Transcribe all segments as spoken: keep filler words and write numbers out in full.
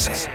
Ez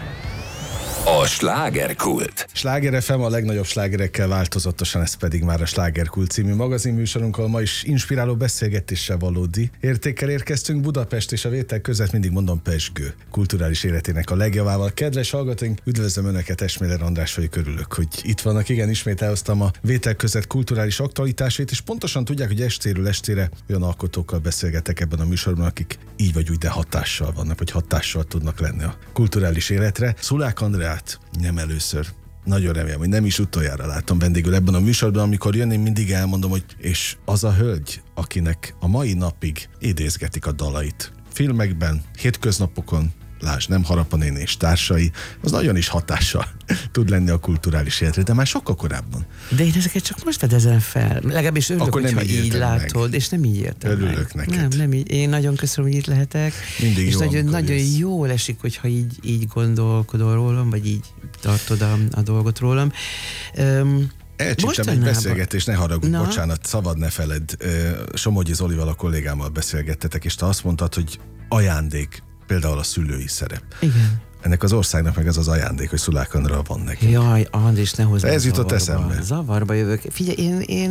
a slágerkult. Sláger ef em a legnagyobb slágerekkel változatosan, ez pedig már a Slágerkult című magazinműsorunkkal. Ma is inspiráló beszélgetéssel valódi értékkel érkeztünk. Budapest és a vétel között mindig mondom pezsgő kulturális életének a legjavával. Kedves hallgatóink, üdvözlöm Önöket, Esméler András vagyok, örülök, hogy itt vannak. Igen, ismét elhoztam a vétel között kulturális aktualitásait, és pontosan tudják, hogy estéről estére olyan alkotókkal beszélgetek ebben a műsorban, akik így vagy úgy, de hatással vannak, vagy hatással tudnak lenni a kulturális életre. Szulák Andrát nem először, nagyon remélem, hogy nem is utoljára látom vendégül ebben a műsorban. Amikor jön, én mindig elmondom, hogy és az a hölgy, akinek a mai napig idézgetik a dalait. Filmekben, hétköznapokon, lásd, Nem Harap a néni és társai, az nagyon is hatással tud lenni a kulturális életre, de már sokkal korábban. De én ezeket csak most fedezem fel. Legalábbis örülök, Akkor hogyha nem így így látod, meg. És nem így értem Örülök meg. neked. Nem, nem így. Én nagyon köszönöm, hogy itt lehetek. Mindig és jó, nagyon, amikor nagyon jössz. jól esik, hogyha így, így gondolkodol rólam, vagy így tartod a, a dolgot rólam. Um, Elcsíptem egy beszélgetést, ne haragudj, Na? bocsánat, szabad ne feled. Somogyi Zolival, a kollégámmal beszélgettetek, és te azt mondtad, hogy ajándék például a szülői szerep. Igen. Ennek az országnak meg az az ajándék, hogy Szulák Andra van neki. Jaj, Andris, ne hozz Ez jutott zavarba. eszembe. Zavarba jövök. Figyelj, én, én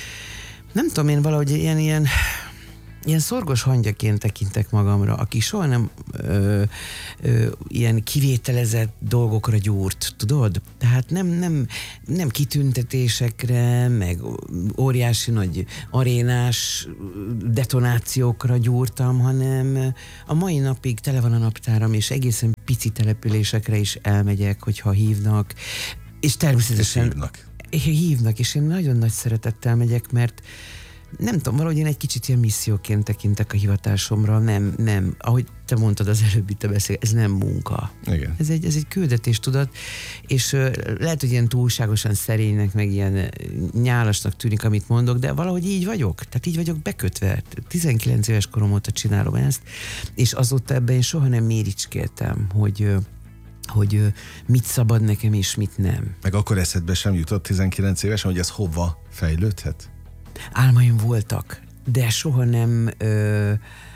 nem tudom, én valahogy ilyen, ilyen, ilyen szorgos hangyaként tekintek magamra, aki soha nem ö, ö, ilyen kivételezett dolgokra gyúrt, tudod? Tehát nem, nem, nem kitüntetésekre, meg óriási nagy arénás detonációkra gyúrtam, hanem a mai napig tele van a naptáram, és egészen pici településekre is elmegyek, hogyha hívnak, és természetesen és hívnak. hívnak, és én nagyon nagy szeretettel megyek, mert nem tudom, valahogy én egy kicsit ilyen misszióként tekintek a hivatásomra, nem, nem, ahogy te mondtad az előbbi te beszél, ez nem munka. Igen. Ez egy, ez egy küldetés, tudod, és uh, lehet, hogy ilyen túlságosan szerénynek, meg ilyen uh, nyálasnak tűnik, amit mondok, de valahogy így vagyok, tehát így vagyok bekötve. tizenkilenc éves korom óta csinálom ezt, és azóta ebben én soha nem méricskéltem, hogy uh, hogy uh, mit szabad nekem, és mit nem. Meg akkor eszedbe sem jutott tizenkilenc évesen, hogy ez hova fejlődhet? Álmaim voltak, de soha nem ö,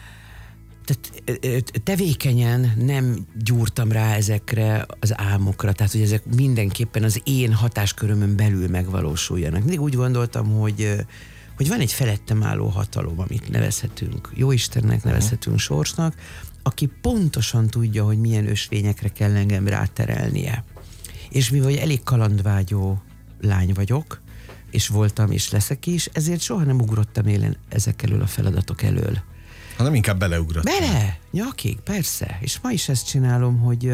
tehát, ö, tevékenyen nem gyúrtam rá ezekre az álmokra, tehát hogy ezek mindenképpen az én hatáskörömön belül megvalósuljanak. Mindig úgy gondoltam, hogy, hogy van egy felettem álló hatalom, amit nevezhetünk Jóistennek, nevezhetünk sorsnak, aki pontosan tudja, hogy milyen ösvényekre kell engem ráterelnie. És mivel elég kalandvágyó lány vagyok, és voltam, és leszek is, ezért soha nem ugrottam élen ezek elől a feladatok elől. Hanem inkább beleugrottam. Bele! Nyakig, persze. És ma is ezt csinálom, hogy,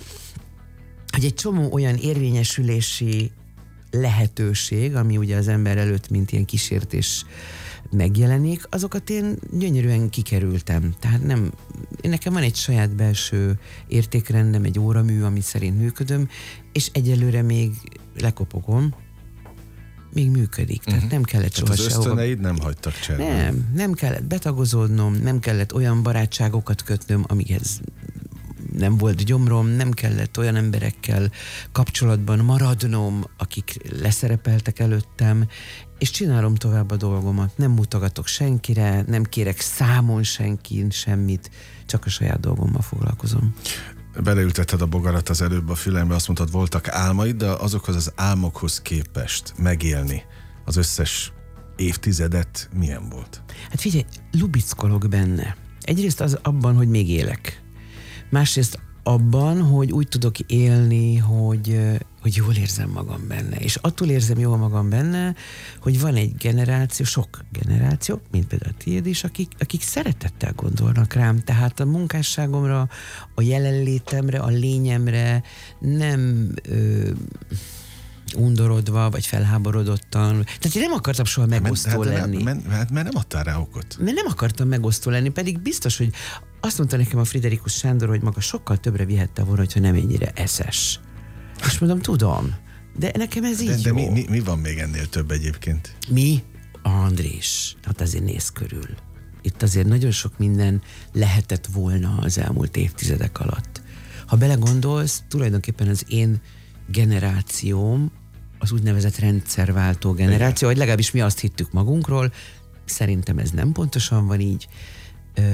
hogy egy csomó olyan érvényesülési lehetőség, ami ugye az ember előtt, mint ilyen kísértés megjelenik, azokat én gyönyörűen kikerültem. Tehát nem, nekem van egy saját belső értékrendem, egy óramű, ami szerint működöm, és egyelőre még lekopogom, még működik, tehát uh-huh. nem kellett soha az sehova. ösztöneid nem hagytak cserben. Nem, nem kellett betagozódnom, nem kellett olyan barátságokat kötnöm, amikhez nem volt gyomrom, nem kellett olyan emberekkel kapcsolatban maradnom, akik leszerepeltek előttem, és csinálom tovább a dolgomat. Nem mutogatok senkire, nem kérek számon senkin semmit, csak a saját dolgommal foglalkozom. Beleültetted a bogarat az előbb a fülembe, azt mondtad, voltak álmaid, de azokhoz az álmokhoz képest megélni az összes évtizedet milyen volt? Hát figyelj, lubickolok benne. Egyrészt az abban, hogy még élek. Másrészt abban, hogy úgy tudok élni, hogy, hogy jól érzem magam benne. És attól érzem jól magam benne, hogy van egy generáció, sok generáció, mint például a tiéd is, akik, akik szeretettel gondolnak rám. Tehát a munkásságomra, a jelenlétemre, a lényemre nem ö, undorodva, vagy felháborodottan. Tehát én nem akartam soha megosztó hát, lenni. Mert, mert, mert nem adtál rá okot. Mert nem akartam megosztó lenni, pedig biztos, hogy azt mondta nekem a Friderikus Sándor, hogy maga sokkal többre vihette volna, hogyha nem ennyire eszes. És mondom, tudom, de nekem ez így de, de jó. mi, mi, mi van még ennél több egyébként? Mi? Andrés, hát azért néz körül. Itt azért nagyon sok minden lehetett volna az elmúlt évtizedek alatt. Ha belegondolsz, tulajdonképpen az én generációm az úgynevezett rendszerváltó generáció, vagy legalábbis mi azt hittük magunkról, szerintem ez nem pontosan van így.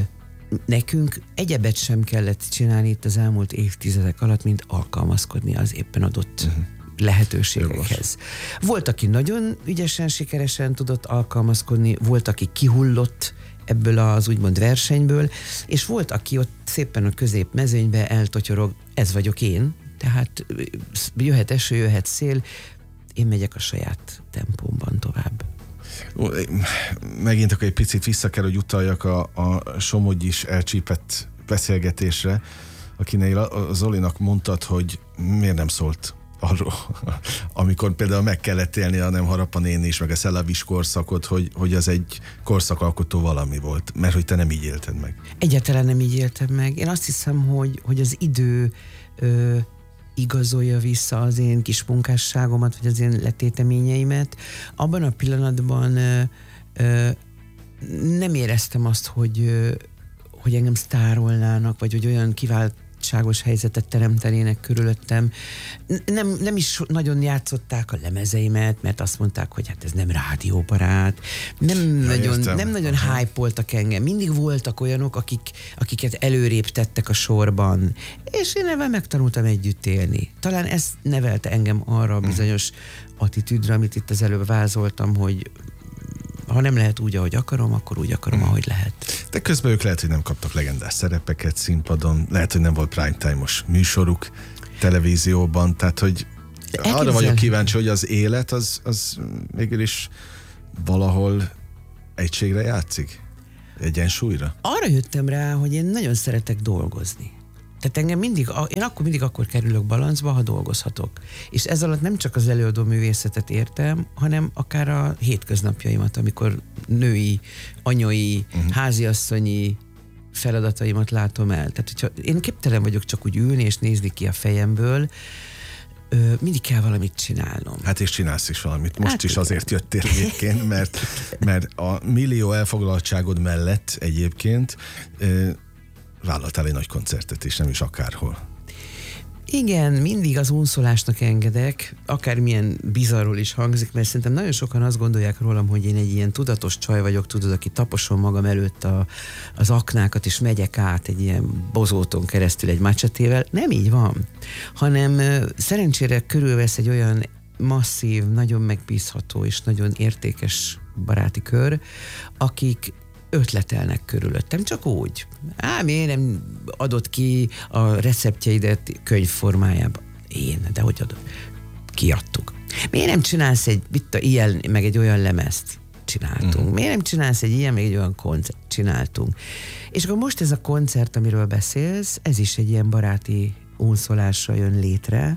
nekünk egyebet sem kellett csinálni itt az elmúlt évtizedek alatt, mint alkalmazkodni az éppen adott uh-huh. lehetőségekhez. Volt, aki nagyon ügyesen, sikeresen tudott alkalmazkodni, volt, aki kihullott ebből az úgymond versenyből, és volt, aki ott szépen a középmezőnybe eltotyorog, ez vagyok én, tehát jöhet eső, jöhet szél, én megyek a saját tempómban tovább. Megint akkor egy picit vissza kell, hogy utaljak a, a Somogyis elcsípett beszélgetésre, akinél a Zolinak mondtad, hogy miért nem szólt arról, amikor például meg kellett élni a Nem harap a néni is, meg a Szelavis korszakot, hogy, hogy az egy korszakalkotó valami volt, mert hogy te nem így élted meg. Egyáltalán nem így éltem meg. Én azt hiszem, hogy, hogy az idő ö, igazolja vissza az én kis munkásságomat, vagy az én letéteményeimet. Abban a pillanatban ö, ö, nem éreztem azt, hogy, ö, hogy engem sztárolnának, vagy hogy olyan kiváltságos helyzetet teremtenének körülöttem. Nem, nem is nagyon játszották a lemezeimet, mert azt mondták, hogy hát ez nem rádióbarát. Nem ja, nagyon, nem nagyon hype-oltak engem. Mindig voltak olyanok, akik, akiket előrébb tettek a sorban. És én ebben megtanultam együtt élni. Talán ez nevelte engem arra a bizonyos attitűdre, amit itt az előbb vázoltam, hogy ha nem lehet úgy, ahogy akarom, akkor úgy akarom, hmm. ahogy lehet. De közben ők lehet, hogy nem kaptak legendás szerepeket színpadon, lehet, hogy nem volt prime time-os műsoruk televízióban, tehát, hogy elképzel. Arra vagyok kíváncsi, hogy az élet az, az végül is valahol egységre játszik? Egyensúlyra? Arra jöttem rá, hogy én nagyon szeretek dolgozni. Tehát engem mindig, én akkor mindig akkor kerülök balancba, ha dolgozhatok. És ez alatt nem csak az előadó művészetet értem, hanem akár a hétköznapjaimat, amikor női, anyai, uh-huh. háziasszonyi feladataimat látom el. Tehát, hogyha én képtelen vagyok csak úgy ülni és nézni ki a fejemből, ö, mindig kell valamit csinálnom. Hát és csinálsz is valamit. Most hát is igen. Azért jöttél egyébként, mert, mert a millió elfoglaltságod mellett egyébként ö, vállaltál egy nagy koncertet is, nem is akárhol. Igen, mindig az unszolásnak engedek, akármilyen bizarról is hangzik, mert szerintem nagyon sokan azt gondolják rólam, hogy én egy ilyen tudatos csaj vagyok, tudod, aki taposom magam előtt a, az aknákat, és megyek át egy ilyen bozóton keresztül egy macsetével. Nem így van, hanem szerencsére körülvesz egy olyan masszív, nagyon megbízható és nagyon értékes baráti kör, akik ötletelnek körülöttem, csak úgy. Á, miért nem adott ki a receptjeidet könyv formájában? Én, de hogy adod? Kiadtuk. Miért nem csinálsz egy, mit a, ilyen, meg egy olyan lemezt? Csináltunk. Mm. Miért nem csinálsz egy ilyen, meg egy olyan koncert? Csináltunk. És akkor most ez a koncert, amiről beszélsz, ez is egy ilyen baráti unszolásra jön létre,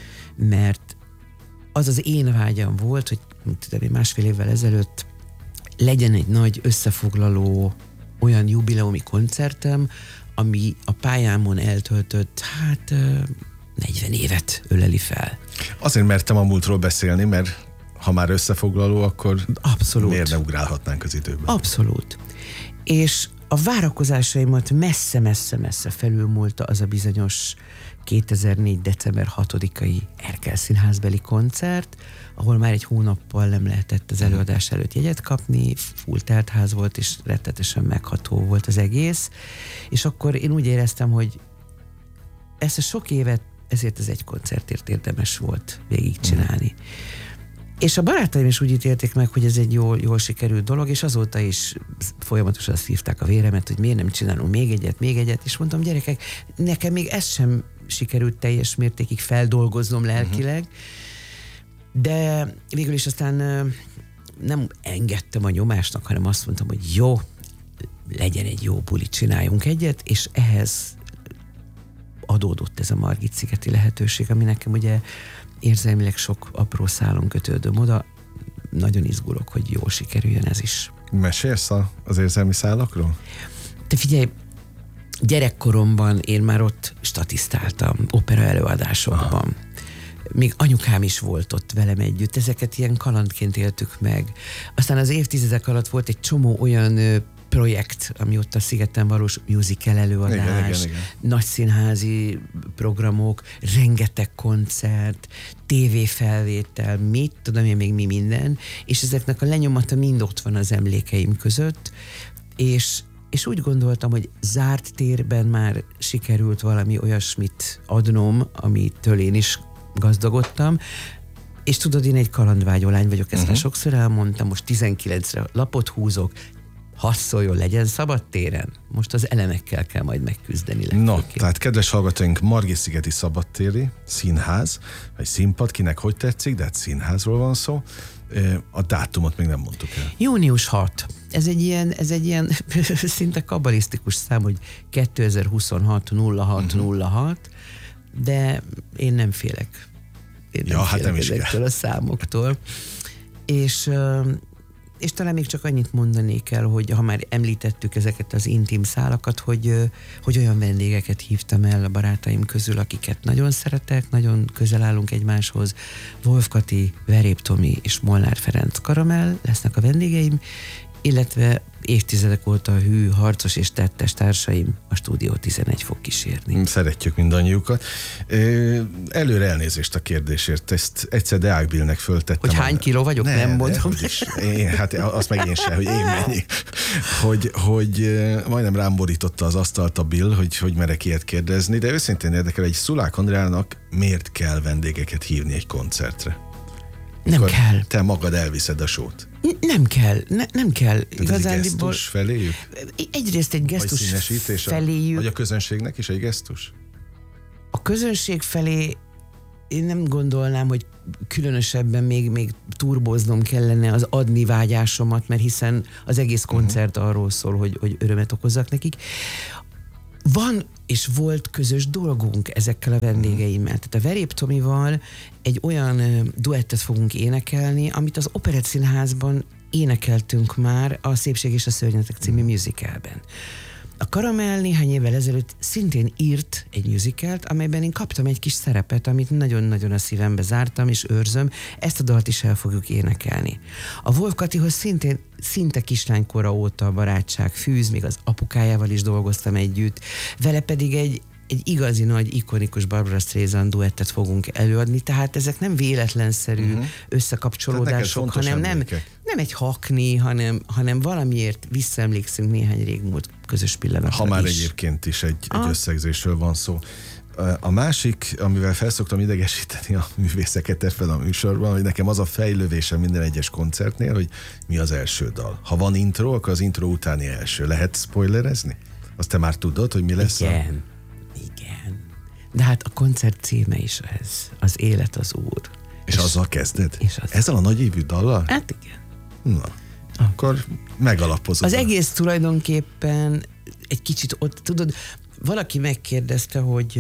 mert az az én vágyam volt, hogy tudom, másfél évvel ezelőtt legyen egy nagy összefoglaló olyan jubileumi koncertem, ami a pályámon eltöltött, hát negyven évet öleli fel. Azért mertem a múltról beszélni, mert ha már összefoglaló, akkor abszolút. Miért ne ugrálhatnánk az időben? Abszolút. És a várakozásaimat messze-messze-messze felülmúlta az a bizonyos kétezer-négy. december hatodikai Erkel színházbeli koncert, ahol már egy hónappal nem lehetett az előadás előtt jegyet kapni, full telt ház volt, és rettetesen megható volt az egész, és akkor én úgy éreztem, hogy ezt a sok évet ezért az egy koncertért érdemes volt végigcsinálni. Mm. És a barátaim is úgy ítélték meg, hogy ez egy jól, jól sikerült dolog, és azóta is folyamatosan szívták a véremet, hogy miért nem csinálunk még egyet, még egyet, és mondtam, gyerekek, nekem még ezt sem sikerült teljes mértékig feldolgoznom lelkileg, uh-huh. de végül is aztán nem engedtem a nyomásnak, hanem azt mondtam, hogy jó, legyen egy jó buli, csináljunk egyet, és ehhez adódott ez a Margit-szigeti lehetőség, ami nekem ugye érzelmileg sok apró szálon kötődöm oda. Nagyon izgulok, hogy jól sikerüljön ez is. Mesélsz az érzelmi szálakról? Te figyelj, gyerekkoromban én már ott statisztáltam, opera előadásokban. Aha. Még anyukám is volt ott velem együtt. Ezeket ilyen kalandként éltük meg. Aztán az évtizedek alatt volt egy csomó olyan projekt, ami ott a szigeten valós musical előadás, igen, igen, igen. nagy színházi programok, rengeteg koncert, tévéfelvétel, mit tudom én még mi minden, és ezeknek a lenyomata mind ott van az emlékeim között, és és úgy gondoltam, hogy zárt térben már sikerült valami olyasmit adnom, amitől én is gazdagodtam, és tudod, én egy kalandvágyó lány vagyok, ezt uh-huh. már sokszor elmondtam, most tizenkilencre lapot húzok, hasszoljon, legyen szabad téren. Most az elemekkel kell majd megküzdeni. No, tehát kedves hallgatóink, Margit-szigeti szabadtéri színház, vagy színpad, kinek hogy tetszik, de hát színházról van szó. A dátumot még nem mondtuk el. június hatodika. Ez egy ilyen, ez egy ilyen szinte kabalisztikus szám, hogy kétezer-huszonhat nulla hat nulla hat, de én nem félek. Én nem ja, félek hát nem is ezektől a számoktól. És, és talán még csak annyit mondanék el, hogy ha már említettük ezeket az intim szálakat, hogy, hogy olyan vendégeket hívtam el a barátaim közül, akiket nagyon szeretek, nagyon közel állunk egymáshoz. Wolf Kati, Verép Tomi és Molnár Ferenc Karamell lesznek a vendégeim, illetve évtizedek óta hű, harcos és tettes társaim a Stúdió tizenegy fog kísérni. Szeretjük mindannyiukat. Előre elnézést a kérdésért. Ezt egyszer Deák Billnek föltettem. Hogy hány kiló vagyok, ne, nem mondom. Ne, én, hát azt meg én sem, hogy én mennyi. Hogy, hogy majdnem rám borította az asztalt a Bill, hogy, hogy merek ilyet kérdezni, de őszintén érdekel, egy Szulák Andrának miért kell vendégeket hívni egy koncertre? Nem Akkor kell. Te magad elviszed a sót. Nem kell, ne, nem kell. Tehát egy gesztus feléjük? Egyrészt egy gesztus feléjük. Vagy a közönségnek is egy gesztus? A közönség felé én nem gondolnám, hogy különösebben még, még turbóznom kellene az adni vágyásomat, mert hiszen az egész koncert uh-huh. arról szól, hogy, hogy örömet okozzak nekik. Van és volt közös dolgunk ezekkel a vendégeimmel. Tehát a Verép Tomival egy olyan duettet fogunk énekelni, amit az Operettszínházban énekeltünk már a Szépség és a Szörnyetek című musicalben. A Karamell néhány évvel ezelőtt szintén írt egy musicalt, amelyben én kaptam egy kis szerepet, amit nagyon-nagyon a szívembe zártam és őrzöm. Ezt a dalt is el fogjuk énekelni. A Wolf Katihoz szintén szinte kislánykora óta a barátság fűz, még az apukájával is dolgoztam együtt. Vele pedig egy egy igazi nagy, ikonikus Barbra Streisand duettet fogunk előadni, tehát ezek nem véletlenszerű uh-huh. összekapcsolódások, hanem nem, nem egy hakni, hanem, hanem valamiért visszaemlékszünk néhány régmúlt közös pillanatra. Ha már is. Egyébként is egy, egy összegzésről van szó. A másik, amivel felszoktam idegesíteni a művészeket ebben a műsorban, hogy nekem az a fejlővése minden egyes koncertnél, hogy mi az első dal. Ha van intro, akkor az intro utáni első. Lehet spoilerezni? Azt te már tudod, hogy mi lesz? Igen. A... Igen. De hát a koncert címe is ez. Az élet az Úr. És, és azzal kezded? És az ezzel a nagy évű dallal? Hát igen. Na, akkor megalapozod. Az egész tulajdonképpen egy kicsit ott, tudod, valaki megkérdezte, hogy,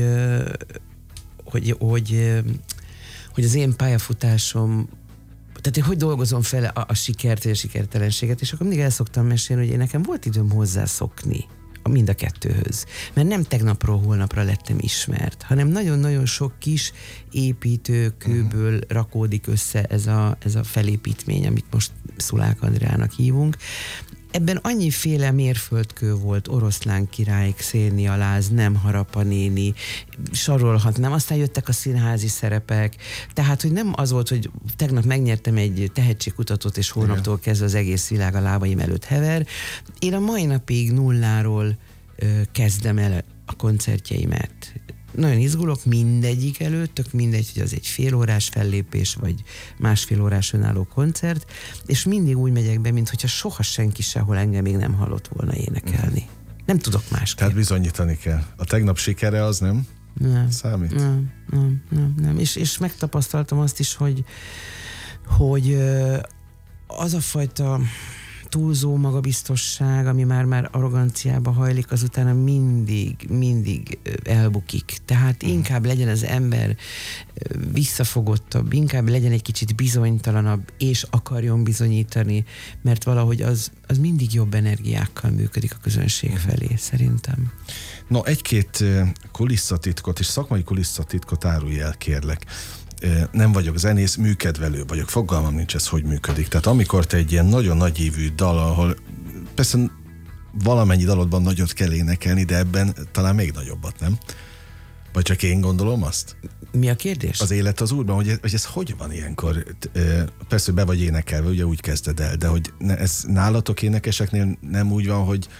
hogy, hogy, hogy az én pályafutásom, tehát én hogy dolgozom fel a, a sikert vagy a sikertelenséget, és akkor mindig el szoktam mesélni, hogy én nekem volt időm hozzászokni a mind a kettőhöz. Mert nem tegnapról holnapra lettem ismert, hanem nagyon-nagyon sok kis építőkőből uh-huh. rakódik össze ez a, ez a felépítmény, amit most Szulák Andrának hívunk. Ebben annyiféle mérföldkő volt, Oroszlán király, Xénia Láz, Nem Harapa néni, sorolhatnám, aztán jöttek a színházi szerepek, tehát, hogy nem az volt, hogy tegnap megnyertem egy tehetségkutatót, és holnaptól kezdve az egész világ a lábaim előtt hever. Én a mai napig nulláról ö, kezdem el a koncertjeimet. Nagyon izgulok mindegyik előtt, tök mindegy, hogy az egy félórás fellépés, vagy másfél órás önálló koncert, és mindig úgy megyek be, mintha soha senki sehol engem még nem hallott volna énekelni. Nem tudok másképp. Tehát bizonyítani kell. A tegnap sikere az nem, nem számít? Nem, nem, nem. nem. És, és megtapasztaltam azt is, hogy, hogy az a fajta túlzó magabiztosság, ami már-már arroganciába hajlik, azután mindig, mindig elbukik. Tehát inkább legyen az ember visszafogottabb, inkább legyen egy kicsit bizonytalanabb, és akarjon bizonyítani, mert valahogy az, az mindig jobb energiákkal működik a közönség felé, szerintem. No, egy-két kulisszatitkot és szakmai kulisszatitkot árulj el, kérlek. Nem vagyok zenész, műkedvelő vagyok, fogalmam nincs ez, hogy működik. Tehát amikor te egy ilyen nagyon nagy évű dal, ahol persze valamennyi dalodban nagyot kell énekelni, de ebben talán még nagyobbat, nem? Vagy csak én gondolom azt? Mi a kérdés? Az élet az Úrban, hogy ez, hogy ez hogy van ilyenkor? Persze, hogy be vagy énekelve, ugye úgy kezded el, de hogy ez nálatok énekeseknél nem úgy van, hogy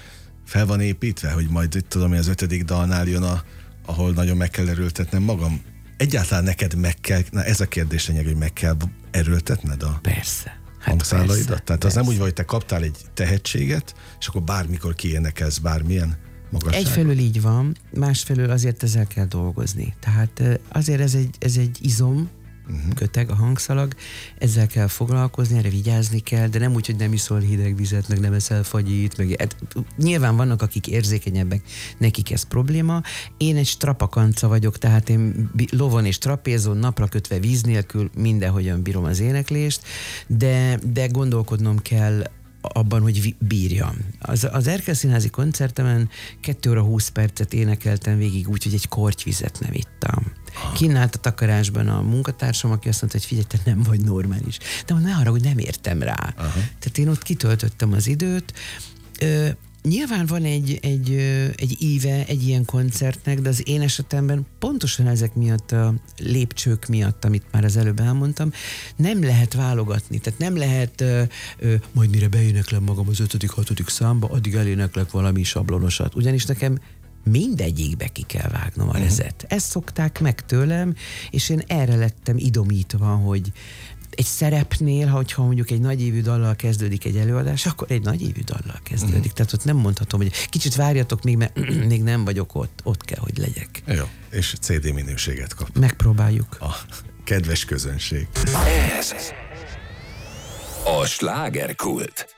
fel van építve, hogy majd itt tudom, hogy az ötödik dalnál jön, a, ahol nagyon meg kell erőltetnem magam. Egyáltalán neked meg kell, na ez a kérdés lényeg, hogy meg kell erőltetned a persze. Hát hangszálaidat? persze, Tehát persze. az nem úgy van, hogy te kaptál egy tehetséget, és akkor bármikor kiénekelsz bármilyen magasságot. Egyfelől így van, másfelől azért ezzel kell dolgozni. Tehát azért ez egy, ez egy izom, uh-huh. köteg, a hangszalag, ezzel kell foglalkozni, erre vigyázni kell, de nem úgy, hogy nem iszol hideg vizet, meg nem eszel fagyit, meg hát, nyilván vannak, akik érzékenyebbek, nekik ez probléma. Én egy strapakanca vagyok, tehát én lovon és trapézon, napra kötve víz nélkül mindenhogyan bírom az éneklést, de, de gondolkodnom kell abban, hogy bírjam. Az, az Erkel Színházi koncertemen két óra húsz percet énekeltem végig úgy, hogy egy kortyvizet nem ittam. Kínállt a takarásban a munkatársam, aki azt mondta, hogy figyelj, te nem vagy normális. De mondom, ne arra, hogy nem értem rá. Aha. Tehát én ott kitöltöttem az időt. Ö, nyilván van egy, egy, egy íve egy ilyen koncertnek, de az én esetemben pontosan ezek miatt, a lépcsők miatt, amit már az előbb elmondtam, nem lehet válogatni. Tehát nem lehet ö, ö, majd mire beéneklem magam az ötödik, hatodik számba, addig eléneklek valami sablonosat. Ugyanis nekem mindegyikbe ki kell vágnom a rezet. Ezt szokták meg tőlem, és én erre lettem idomítva, hogy egy szerepnél, hogyha mondjuk egy nagyívű dallal kezdődik egy előadás, akkor egy nagyívű dallal kezdődik. Uh-huh. Tehát ott nem mondhatom, hogy kicsit várjatok még, mert még nem vagyok ott, ott kell, hogy legyek. Jó, és cé dé minőséget kap. Megpróbáljuk. A kedves közönség. Ez a slágerkult.